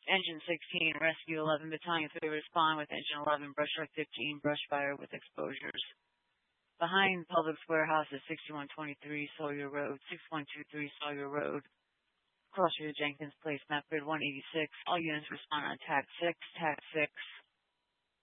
Engine 16, Rescue 11, Battalion 3 respond with Engine 11, Brush Truck 15, brush fire with exposures. Behind Publix warehouse is 6123 Sawyer Road, 6123 Sawyer Road. Cross Street Jenkins Place, map grid 186. All units respond on TAC 6, TAC 6.